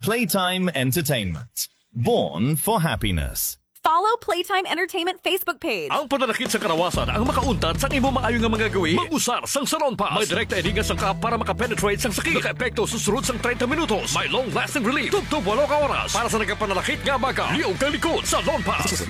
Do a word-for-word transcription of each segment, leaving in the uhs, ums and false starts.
Playtime Entertainment. Born for happiness. Follow Playtime Entertainment Facebook page. Ang pananakit sa karawasan ang makauntad sa imo maayo nga mga gawi. Mag-usar sang Salon Pass. May direkta edinga sang ka para makapenetrate sang sakit. Naka-epekto susunod sang thirty minutos. May long-lasting relief. Tugtog walo ka oras. Para sa nagkapanalakit nga baga. Liog kang likod. Salon Pass.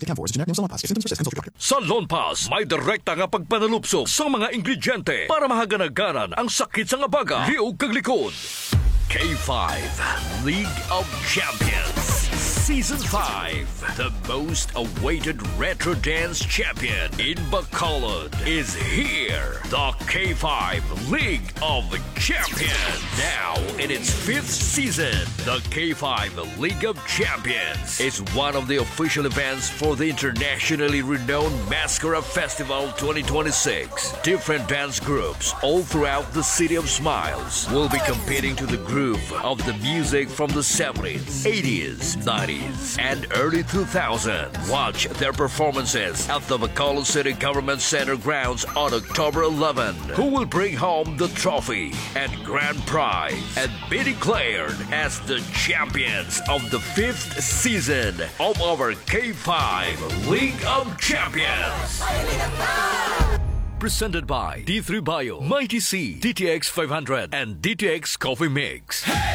Salon Pass. May direkta nga pagpanalupsok sa mga ingrediente para mahaganaganan ang sakit sa nga baga. Liog kang likod. K five League of Champions Season five. The most awaited retro dance champion in Bacolod is here. The K five League of Champions. Now in its fifth season, the K five League of Champions is one of the official events for the internationally renowned Mascara Festival twenty twenty-six. Different dance groups all throughout the City of Smiles will be competing to the groove of the music from the seventies, eighties, nineties, and early two thousands. Watch their performances at the Bacolod City Government Center grounds on October eleventh. Who will bring home the trophy and grand prize and be declared as the champions of the fifth season of our K five League of Champions. Presented by D three Bio, Mighty C, D T X five hundred, and D T X Coffee Mix. Hey!